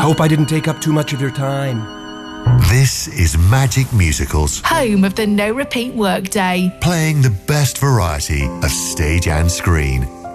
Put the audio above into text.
hope I didn't take up too much of your time. This is Magic Musicals, home of the no repeat workday. playing the best variety of stage and screen.